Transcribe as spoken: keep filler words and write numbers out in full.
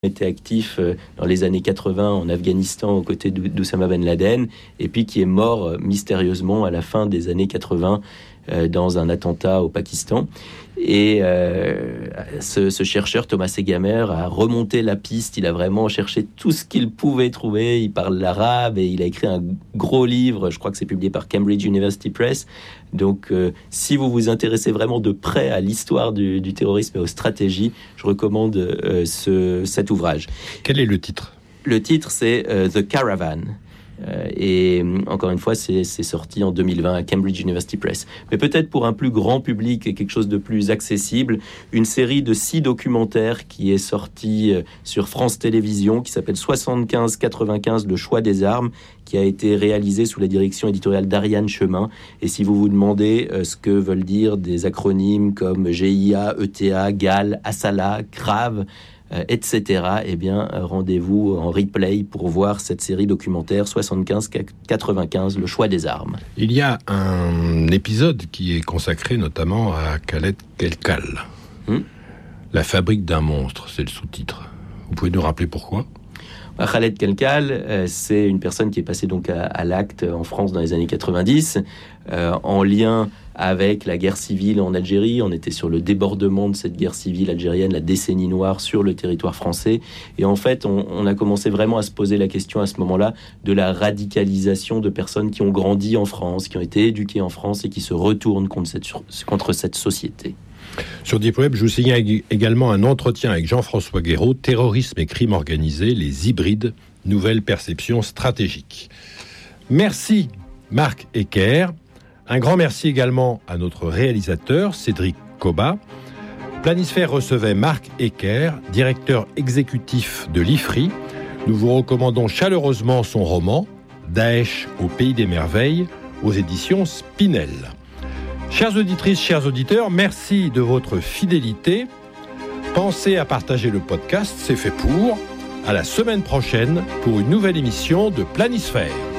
était actif dans les années quatre-vingts en Afghanistan aux côtés d'Oussama Ben Laden, et puis qui est mort mystérieusement à la fin des années quatre-vingts euh, dans un attentat au Pakistan. Et euh, ce, ce chercheur, Thomas Egamer, a remonté la piste. Il a vraiment cherché tout ce qu'il pouvait trouver. Il parle l'arabe et il a écrit un gros livre. Je crois que c'est publié par Cambridge University Press. Donc, euh, si vous vous intéressez vraiment de près à l'histoire du, du terrorisme et aux stratégies, je recommande euh, ce, cet ouvrage. Quel est le titre ? Le titre, c'est euh, The Caravan. Euh, et encore une fois, c'est, c'est sorti en deux mille vingt à Cambridge University Press. Mais peut-être pour un plus grand public et quelque chose de plus accessible, une série de six documentaires qui est sortie euh, sur France Télévisions, qui s'appelle soixante-quinze quatre-vingt-quinze, le choix des armes, qui a été réalisé sous la direction éditoriale d'Ariane Chemin. Et si vous vous demandez euh, ce que veulent dire des acronymes comme G I A, E T A, G A L, Assala, CRAV, et cetera, eh bien, rendez-vous en replay pour voir cette série documentaire soixante-quinze quatre-vingt-quinze, le choix des armes. Il y a un épisode qui est consacré notamment à Khaled Kelkal. Hmm? La fabrique d'un monstre, c'est le sous-titre. Vous pouvez nous rappeler pourquoi ? Khaled Kelkal, euh, c'est une personne qui est passée donc à, à l'acte en France dans les années quatre-vingt-dix, euh, en lien avec la guerre civile en Algérie. On était sur le débordement de cette guerre civile algérienne, la décennie noire sur le territoire français. Et en fait, on, on a commencé vraiment à se poser la question à ce moment-là de la radicalisation de personnes qui ont grandi en France, qui ont été éduquées en France et qui se retournent contre cette, contre cette société. Sur Deep Web, je vous signale également un entretien avec Jean-François Guéraud, Terrorisme et crime organisé, les hybrides, nouvelles perceptions stratégiques. Merci Marc Ecker. Un grand merci également à notre réalisateur Cédric Coba. Planisphère recevait Marc Ecker, directeur exécutif de l'I F R I. Nous vous recommandons chaleureusement son roman Daesh au pays des merveilles aux éditions Spinel. Chères auditrices, chers auditeurs, merci de votre fidélité. Pensez à partager le podcast, c'est fait pour. À la semaine prochaine pour une nouvelle émission de Planisphère.